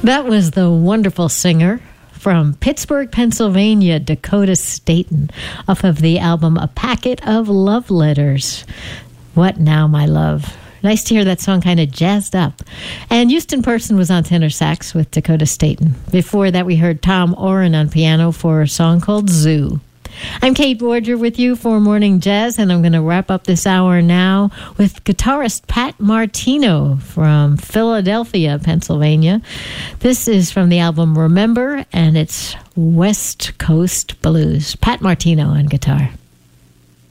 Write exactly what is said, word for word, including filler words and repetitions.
That was the wonderful singer from Pittsburgh, Pennsylvania, Dakota Staton, off of the album A Packet of Love Letters. What Now, My Love? Nice to hear that song kind of jazzed up. And Houston Person was on tenor sax with Dakota Staton. Before that, we heard Tom Oren on piano for a song called Zoo. I'm Kate Borger with you for Morning Jazz, and I'm going to wrap up this hour now with guitarist Pat Martino from Philadelphia, Pennsylvania. This is from the album Remember, and it's West Coast Blues. Pat Martino on guitar.